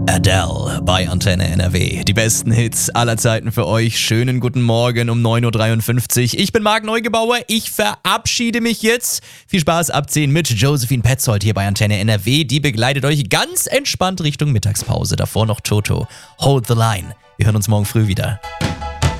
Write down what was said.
Adele bei Antenne NRW. Die besten Hits aller Zeiten für euch. Schönen guten Morgen um 9.53 Uhr. Ich bin Marc Neugebauer. Ich verabschiede mich jetzt. Viel Spaß ab 10 mit Josephine Petzold hier bei Antenne NRW. Die begleitet euch ganz entspannt Richtung Mittagspause. Davor noch Toto. Hold the line. Wir hören uns morgen früh wieder.